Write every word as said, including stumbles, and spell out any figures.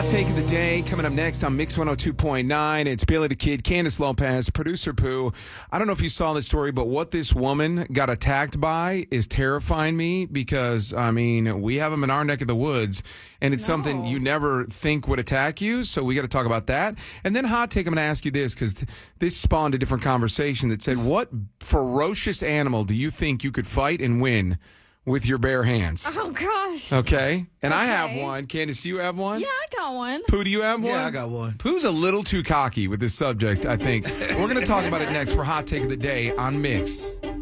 Hot take of the day coming up next on Mix one oh two point nine. It's Billy the Kid, Candace Lopez, producer Pooh. I don't know if you saw this story, but what this woman got attacked by is terrifying me because, I mean, we have them in our neck of the woods, and it's No. something you never think would attack you, so we got to talk about that. And then Hot take, I'm going to ask you this because th- this spawned a different conversation that said, what ferocious animal do you think you could fight and win with your bare hands? Oh, gosh. Okay. And I have Okay. one. Candace, do you have one? Yeah, I got one. Pooh, do you have one? Yeah, I got one. Pooh's a little too cocky with this subject, I think. We're going to talk about it next for Hot Take of the Day on Mix.